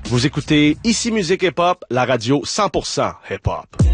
Vous écoutez Ici Musique Hip Hop, la radio 100% hip hop.